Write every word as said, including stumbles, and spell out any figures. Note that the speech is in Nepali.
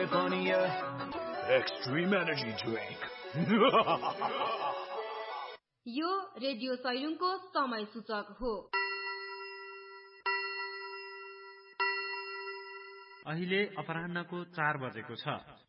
पानीय एक्सट्रीम एनर्जी ड्रिंक। यो रेडियो सैलुङको समय सूचक हो। अहिले अपराह्नको चार बजेको छ।